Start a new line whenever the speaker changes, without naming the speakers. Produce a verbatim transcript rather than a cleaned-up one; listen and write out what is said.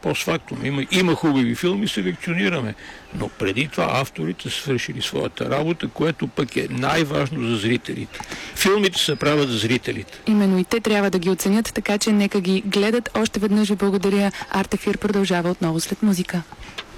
постфактум. Има, има хубави филми, селекционираме. Но преди това авторите са свършили своята работа, което пък е най-важно за зрителите. Филмите се правят за зрителите.
Именно и те трябва да ги оценят, така че нека ги гледат. Още веднъж ви благодаря. Арт Ефир продължава отново след музика.